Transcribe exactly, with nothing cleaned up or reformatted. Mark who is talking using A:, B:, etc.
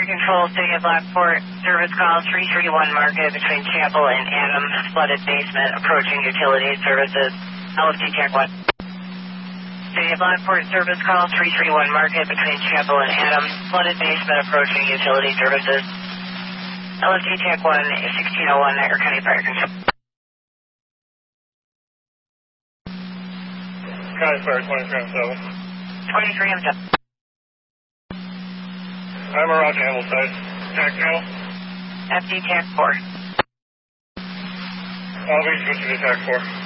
A: Fire Control, City of Lockport, service call three three one Market between Chapel and Adams, flooded basement, approaching utility services. L F T check one. City of Lockport, service call three three one Market between Chapel and Adams, flooded basement, approaching utility services. L F T check one, sixteen oh one, Niagara County Fire Control.
B: County Fire, twenty-three M seven.
A: twenty-three M seven.
B: I'm a Roger Hamel side. Tac channel?
A: F D Tac four.
B: I'll be switching to Tac four.